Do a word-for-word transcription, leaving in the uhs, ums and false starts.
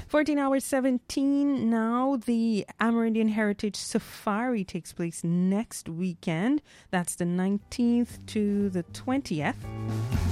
fourteen hours seventeen now. The Amerindian Heritage Safari takes place next weekend. That's the nineteenth to the twentieth.